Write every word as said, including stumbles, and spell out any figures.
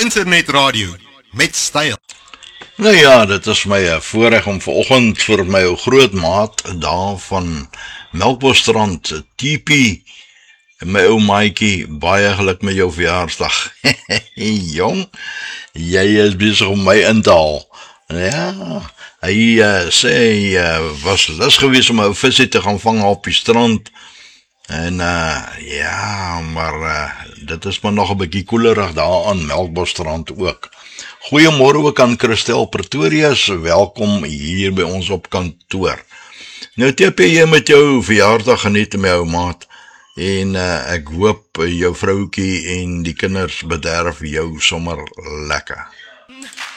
Internetradio met styl. Nou ja, dit is my 'n voorreg om vanoggend vir my ou groot maat daar van Melkbosstrand, Tipi, my ou maatjie, baie geluk met jou verjaarsdag. Jong, jy is besig om my in te haal. Ja, hy uh, sê hy uh, was lus geweest om 'n visie te gaan vang op die strand. En uh, ja, maar uh, dit is maar nog 'n bietjie koelerig daar aan Melkbosstrand ook. Goeiemôre ook aan Christel Pretorius, welkom hier by ons op kantoor. Nou T P, jy met jou verjaardag geniet my ou maat, en uh, ek hoop jou vroukie en die kinders bederf jou sommer lekker.